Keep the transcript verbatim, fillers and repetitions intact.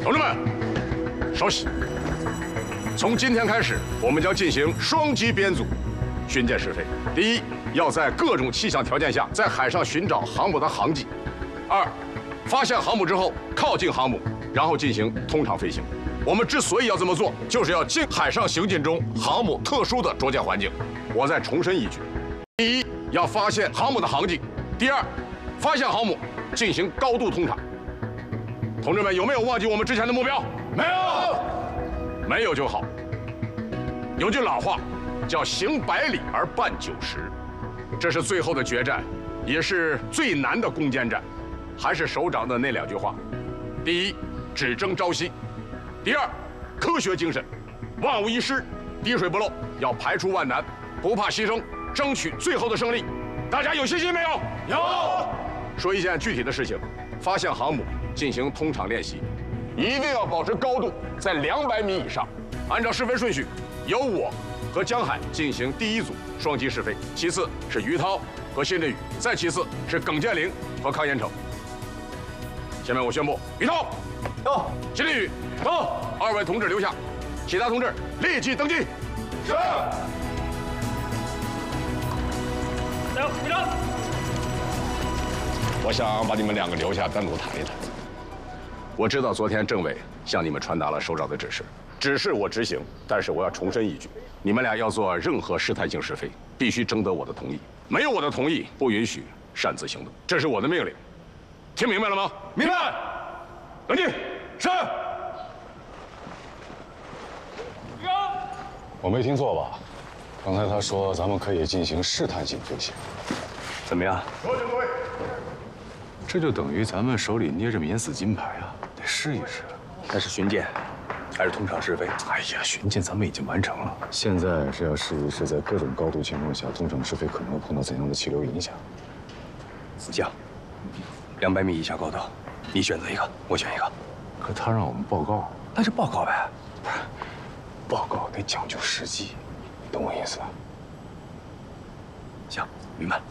同志们，稍息。从今天开始，我们将进行双击编组巡检试飞。第一，要在各种气象条件下在海上寻找航母的航迹；二，发现航母之后靠近航母，然后进行通常飞行。我们之所以要这么做，就是要进海上行进中航母特殊的着舰环境。我再重申一句：第一，要发现航母的航迹；第二，发现航母进行高度通查。同志们，有没有忘记我们之前的目标？没有，没有就好。有句老话叫“行百里而半九十”，这是最后的决战，也是最难的攻坚战。还是首长的那两句话：第一，只争朝夕；第二，科学精神，万无一失，滴水不漏，要排除万难，不怕牺牲，争取最后的胜利。大家有信心没有？有。说一件具体的事情，发现航母进行通场练习，一定要保持高度在两百米以上。按照试飞顺序，由我和江海进行第一组双击试飞，其次是于涛和辛振宇，再其次是耿建林和康延成。下面我宣布，于涛到，辛振宇到，二位同志留下，其他同志立即登记。是。来，于涛。我想把你们两个留下单独谈一谈。我知道昨天政委向你们传达了首长的指示，指示我执行，但是我要重申一句：你们俩要做任何试探性试飞，必须征得我的同意，没有我的同意，不允许擅自行动，这是我的命令。听明白了吗？明白。冷静。是。 我没听错吧？刚才他说咱们可以进行试探性飞行， 怎么样？ 多谢各位。这就等于咱们手里捏着免死金牌啊，得试一试。 那是巡检，还是通常试飞？ 哎呀，巡检咱们已经完成了，现在是要试一试在各种高度情况下通常试飞可能会碰到怎样的气流影响。 四将，两百米以下高度，你选择一个，我选一个。 可他让我们报告， 那就报告呗。 不是，报告得讲究实际，懂我意思？ 行，明白。